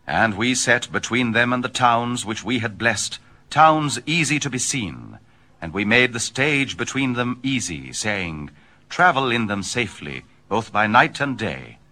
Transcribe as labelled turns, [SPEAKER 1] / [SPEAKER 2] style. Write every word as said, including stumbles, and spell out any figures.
[SPEAKER 1] And we set between them and the towns which we had blessed, towns easy to be seen. And we made the stage between them easy, saying, Travel in them safely, both by night and day.